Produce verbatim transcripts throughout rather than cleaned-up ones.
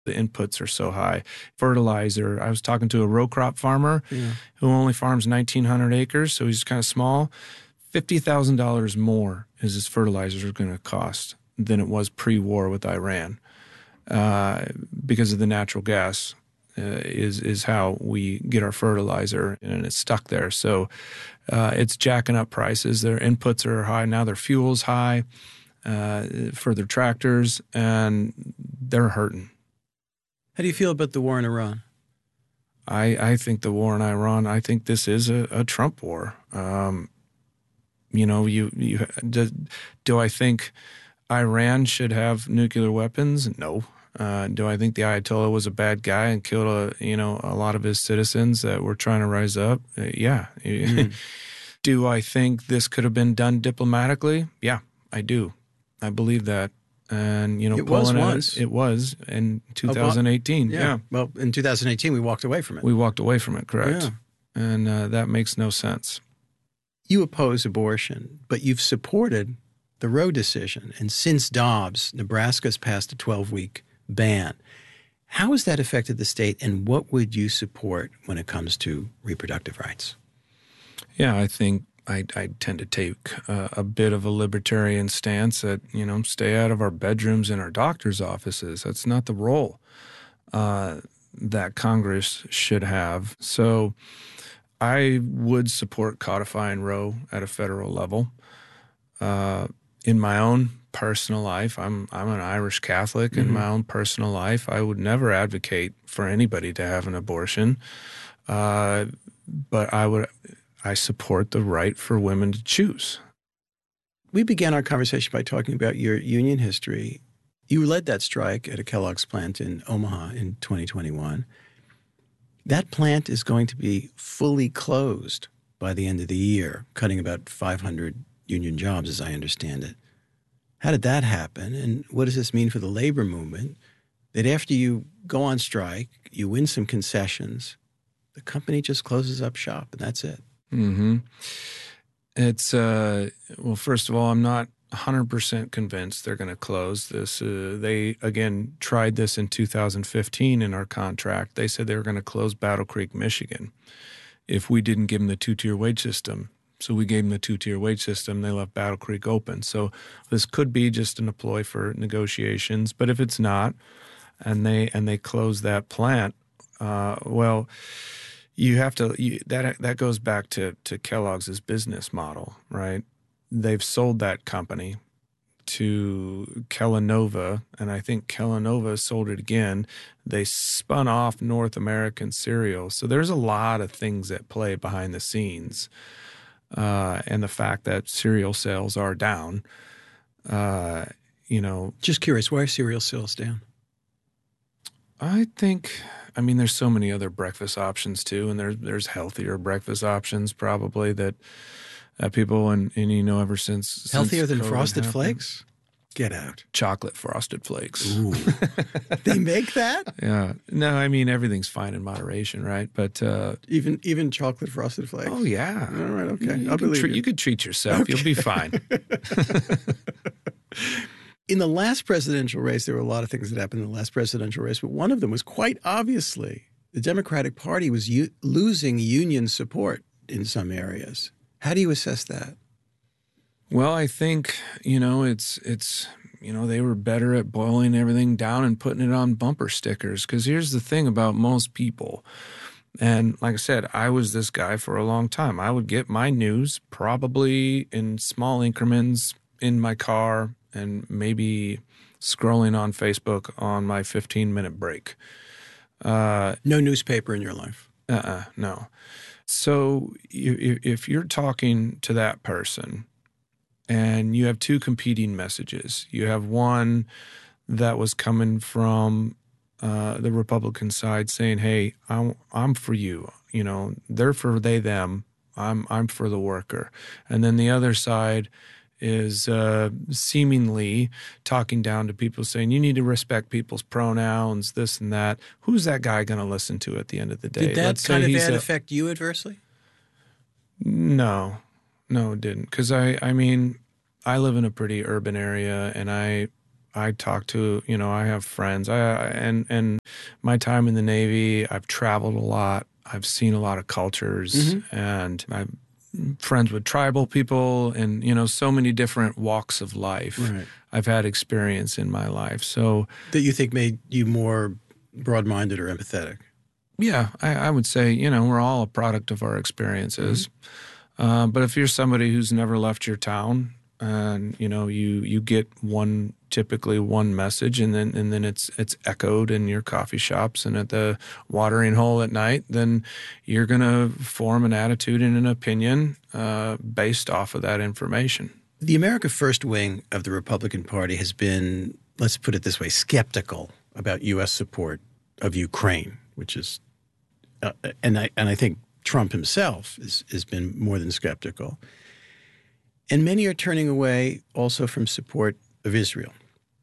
The inputs are so high. Fertilizer. I was talking to a row crop farmer yeah. who only farms nineteen hundred acres, so he's kind of small. fifty thousand dollars more is his fertilizer going to cost than it was pre-war with Iran uh, because of the natural gas uh, is is how we get our fertilizer, and it's stuck there. So uh, it's jacking up prices. Their inputs are high. Now their fuel's high uh, for their tractors, and they're hurting. How do you feel about the war in Iran? I, I think the war in Iran, I think this is a, a Trump war. Um, you know, you, you do, do I think Iran should have nuclear weapons? No. Uh, do I think the Ayatollah was a bad guy and killed a, you know, a lot of his citizens that were trying to rise up? Uh, yeah. Mm. Do I think this could have been done diplomatically? Yeah, I do. I believe that. And, you know, it was once. It, it was in two thousand eighteen. Yeah. yeah. Well, in two thousand eighteen, we walked away from it. We walked away from it, correct. Yeah. And uh, that makes no sense. You oppose abortion, but you've supported the Roe decision. And since Dobbs, Nebraska's passed a twelve-week ban. How has that affected the state, and what would you support when it comes to reproductive rights? Yeah, I think I, I tend to take uh, a bit of a libertarian stance that, you know, stay out of our bedrooms and our doctor's offices. That's not the role uh, that Congress should have. So I would support codifying Roe at a federal level. Uh, in my own personal life, I'm I'm an Irish Catholic. Mm-hmm. In my own personal life, I would never advocate for anybody to have an abortion. Uh, but I would... I support the right for women to choose. We began our conversation by talking about your union history. You led that strike at a Kellogg's plant in Omaha in twenty twenty-one. That plant is going to be fully closed by the end of the year, cutting about five hundred union jobs, as I understand it. How did that happen, and what does this mean for the labor movement, that after you go on strike, you win some concessions, the company just closes up shop, and that's it? Mm-hmm. It's, uh, well, first of all, I'm not one hundred percent convinced they're going to close this. Uh, they, again, tried this in two thousand fifteen in our contract. They said they were going to close Battle Creek, Michigan, if we didn't give them the two-tier wage system. So we gave them the two-tier wage system. They left Battle Creek open. So this could be just an ploy for negotiations. But if it's not, and they and they close that plant, uh, well, you have to you, that that goes back to to Kellogg's business model, right? They've sold that company to Kellanova, and I think Kellanova sold it again. They spun off North American Cereal. So there's a lot of things that play behind the scenes. Uh, and the fact that cereal sales are down, uh, you know. Just curious, why are cereal sales down? I think, I mean, there's so many other breakfast options too, and there's there's healthier breakfast options probably that uh, people, and, and you know, ever since. Healthier since than COVID Frosted happened, Flakes? Get out. Chocolate Frosted Flakes. Ooh. They make that? Yeah. No, I mean, everything's fine in moderation, right? But uh, even even chocolate Frosted Flakes? Oh, yeah. All right, okay. You, I'll can believe tre- you. you could treat yourself. Okay. You'll be fine. In the last presidential race, there were a lot of things that happened in the last presidential race, but one of them was quite obviously the Democratic Party was u- losing union support in some areas. How do you assess that? Well, I think, you know, it's, it's you know, they were better at boiling everything down and putting it on bumper stickers. Because here's the thing about most people. And like I said, I was this guy for a long time. I would get my news probably in small increments in my car and maybe scrolling on Facebook on my fifteen-minute break. Uh, no newspaper in your life? Uh-uh, no. So if, if you're talking to that person and you have two competing messages, you have one that was coming from uh, the Republican side saying, hey, I'm, I'm for you. You know, they're for they, them. I'm, I'm for the worker. And then the other side is uh, seemingly talking down to people saying, you need to respect people's pronouns, this and that. Who's that guy going to listen to at the end of the day? Did that Let's kind of he's ad a, affect you adversely? No, no, it didn't. Because I, I mean, I live in a pretty urban area, and I, I talk to, you know, I have friends. I and and my time in the Navy, I've traveled a lot. I've seen a lot of cultures, mm-hmm. and I'm friends with tribal people, and you know, so many different walks of life. Right. I've had experience in my life, so that you think made you more broad-minded or empathetic. Yeah, I, I would say, you know, we're all a product of our experiences. Mm-hmm. Uh, but if you're somebody who's never left your town, and you know, you you get one typically one message, and then and then it's it's echoed in your coffee shops and at the watering hole at night, then you're going to form an attitude and an opinion uh, based off of that information. The America First wing of the Republican Party has been, let's put it this way, skeptical about U S support of Ukraine, which is, uh, and I and I think Trump himself is, has been more than skeptical. And many are turning away also from support of Israel.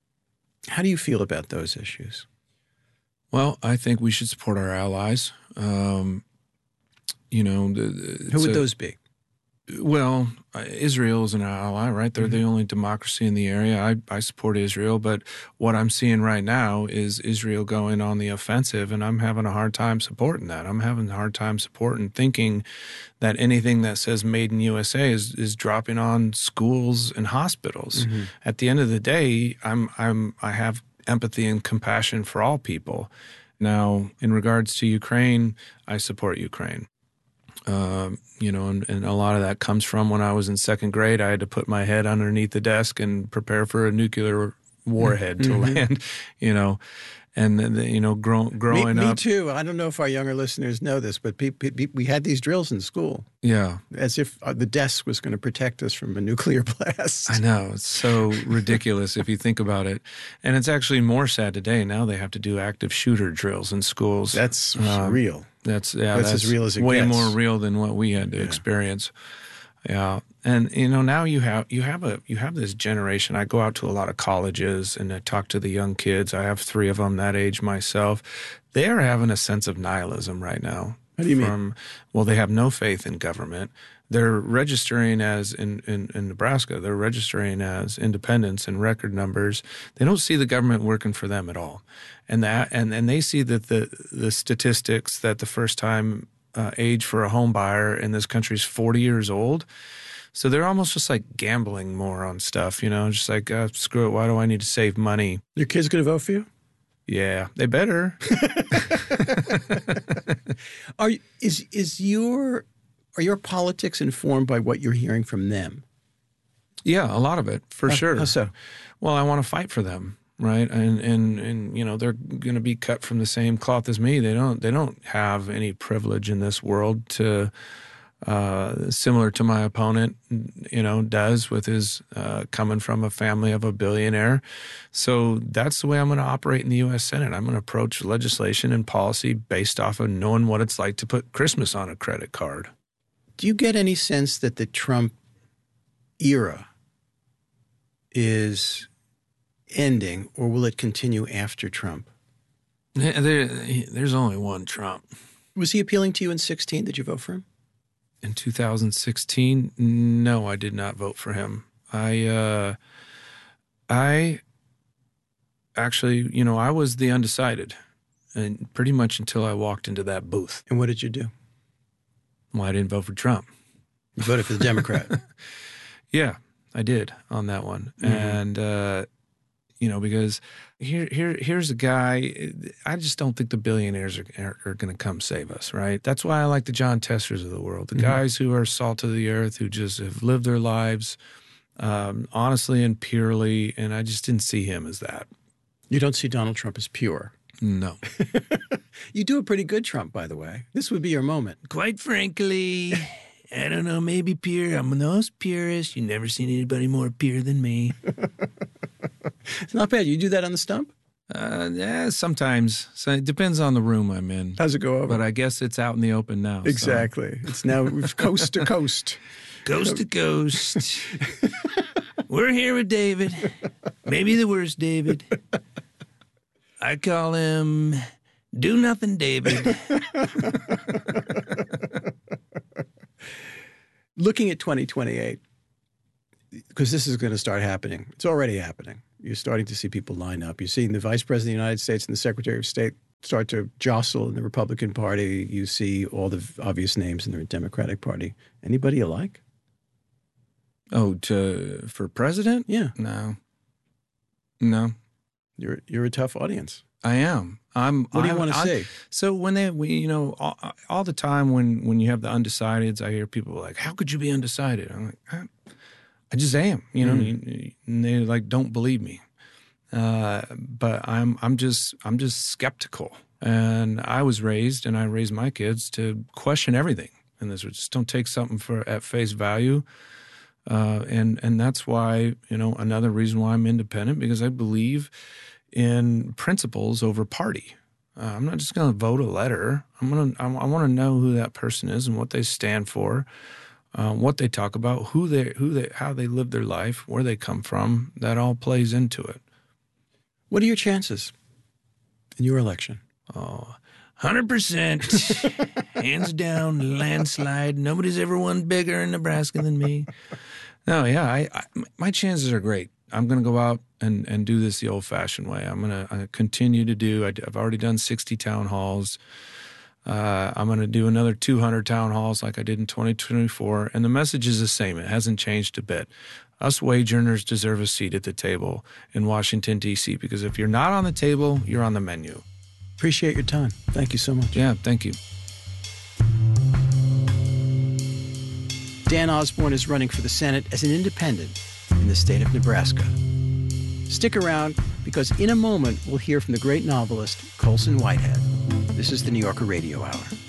How do you feel about those issues? Well, I think we should support our allies. Um, you know, the, who would a, those be? Well, Israel is an ally, right? They're mm-hmm. the only democracy in the area. I, I support Israel, but what I'm seeing right now is Israel going on the offensive, and I'm having a hard time supporting that. I'm having a hard time supporting thinking that anything that says made in U S A is, is dropping on schools and hospitals. Mm-hmm. At the end of the day, I'm I'm I have empathy and compassion for all people. Now, in regards to Ukraine, I support Ukraine. Uh, you know, and, and a lot of that comes from when I was in second grade. I had to put my head underneath the desk and prepare for a nuclear warhead mm-hmm. to land, you know. And, then, you know, grow, growing me, up. Me too. I don't know if our younger listeners know this, but pe- pe- we had these drills in school. Yeah. As if the desk was going to protect us from a nuclear blast. I know. It's so ridiculous if you think about it. And it's actually more sad today. Now they have to do active shooter drills in schools. That's um, real. That's yeah. That's, that's as real as it way gets. more real than what we had to yeah. experience. Yeah, and you know now you have you have a you have this generation. I go out to a lot of colleges and I talk to the young kids. I have three of them that age myself. They are having a sense of nihilism right now. What do you from, mean? Well, they have no faith in government. They're registering as in, in, in Nebraska. They're registering as independents and record numbers. They don't see the government working for them at all, and that and, and they see that the the statistics that the first time uh, age for a home buyer in this country is forty years old. So they're almost just like gambling more on stuff, you know, just like uh, screw it. Why do I need to save money? Your kids going to vote for you? Yeah, they better. Are is is your Are your politics informed by what you're hearing from them? Yeah, a lot of it, for uh, sure. How so? Well, I want to fight for them, right? And and and you know, they're going to be cut from the same cloth as me. They don't they don't have any privilege in this world to uh, similar to my opponent, you know, does with his uh, coming from a family of a billionaire. So that's the way I'm going to operate in the U S Senate. I'm going to approach legislation and policy based off of knowing what it's like to put Christmas on a credit card. Do you get any sense that the Trump era is ending, or will it continue after Trump? There, there's only one Trump. Was he appealing to you in sixteen? Did you vote for him? In two thousand sixteen, no, I did not vote for him. I, uh, I actually, you know, I was the undecided, and pretty much until I walked into that booth. And what did you do? Well, I didn't vote for Trump. You voted for the Democrat. Yeah, I did on that one. Mm-hmm. And, uh, you know, because here, here, here's a guy, I just don't think the billionaires are, are, are going to come save us, right? That's why I like the John Testers of the world, the mm-hmm. guys who are salt of the earth, who just have lived their lives um, honestly and purely, and I just didn't see him as that. You don't see Donald Trump as pure? No. You do a pretty good Trump, by the way. This would be your moment. Quite frankly, I don't know, maybe pure. I'm the most purest. You've never seen anybody more pure than me. It's not bad. You do that on the stump? Uh, yeah, sometimes. So it depends on the room I'm in. How's it go over? But I guess it's out in the open now. Exactly. So. It's now coast to coast. Coast to coast. We're here with David. Maybe the worst David. I call him Do Nothing David. Looking at twenty twenty-eight, because this is going to start happening. It's already happening. You're starting to see people line up. You're seeing the Vice President of the United States and the Secretary of State start to jostle in the Republican Party. You see all the obvious names in the Democratic Party. Anybody you like? Oh, to for president? Yeah. No. No. You're you're a tough audience. I am. I'm. What do you I'm, want to I'm, say? So when they, we, you know, all, all the time when when you have the undecideds, I hear people like, "How could you be undecided?" I'm like, I, I just am. You know, mm. and they like don't believe me. Uh, but I'm I'm just I'm just skeptical. And I was raised, and I raised my kids to question everything. And this just don't take something for at face value. Uh, and and that's why, you know, another reason why I'm independent, because I believe in principles over party. Uh, I'm not just going to vote a letter. I'm going to. I, I want to know who that person is and what they stand for, uh, what they talk about, who they, who they, how they live their life, where they come from. That all plays into it. What are your chances in your election? Oh, one hundred percent, hands down, landslide. Nobody's ever won bigger in Nebraska than me. No, yeah, I, I my chances are great. I'm going to go out and, and do this the old-fashioned way. I'm going to continue to do. I, I've already done sixty town halls. Uh, I'm going to do another two hundred town halls like I did in twenty twenty-four, and the message is the same. It hasn't changed a bit. Us wage earners deserve a seat at the table in Washington, D C, because if you're not on the table, you're on the menu. Appreciate your time. Thank you so much. Yeah, thank you. Dan Osborne is running for the Senate as an independent in the state of Nebraska. Stick around, because in a moment, we'll hear from the great novelist Colson Whitehead. This is the New Yorker Radio Hour.